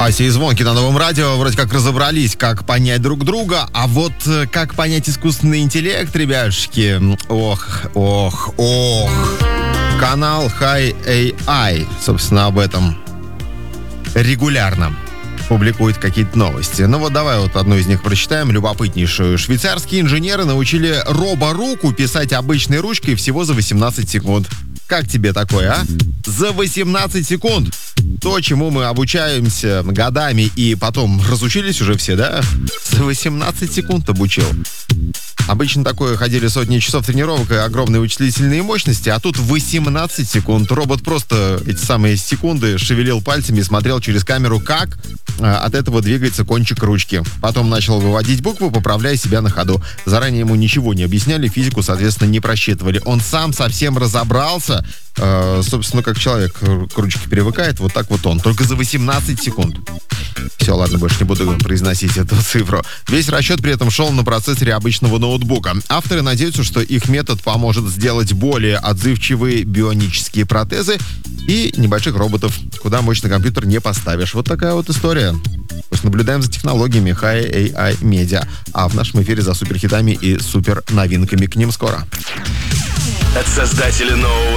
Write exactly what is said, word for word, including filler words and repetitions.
Ася и Звонки на Новом радио вроде как разобрались, как понять друг друга, а вот как понять искусственный интеллект, ребятушки, ох, ох, ох. Канал Hi эй ай, собственно, об этом регулярно публикует какие-то новости. Ну вот давай вот одну из них прочитаем, любопытнейшую. Швейцарские инженеры научили роборуку писать обычной ручкой всего за восемнадцать секунд. Как тебе такое, а? За восемнадцать секунд! То, чему мы обучаемся годами и потом разучились уже все, да? За восемнадцать секунд обучил. Обычно такое ходили сотни часов тренировок и огромные вычислительные мощности, а тут восемнадцать секунд. Робот просто эти самые секунды шевелил пальцами и смотрел через камеру, как от этого двигается кончик ручки. Потом начал выводить буквы, поправляя себя на ходу. Заранее ему ничего не объясняли, физику, соответственно, не просчитывали. Он сам совсем разобрался, э, собственно, как человек к ручке привыкает, вот так вот он. Только за восемнадцать секунд. Все, ладно, больше не буду произносить эту цифру. Весь расчет при этом шел на процессоре обычного ноутбука. Авторы надеются, что их метод поможет сделать более отзывчивые бионические протезы и небольших роботов, куда мощный компьютер не поставишь. Вот такая вот история. То есть наблюдаем за технологиями Hi эй ай Media. А в нашем эфире за суперхитами и супер новинками. К ним скоро. От создателя нового